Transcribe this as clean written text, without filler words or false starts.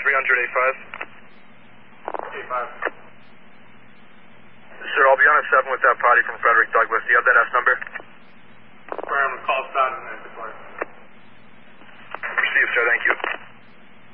300 A5. Sir, I'll be on at 7 with that potty from Frederick Douglass. Do you have that S number?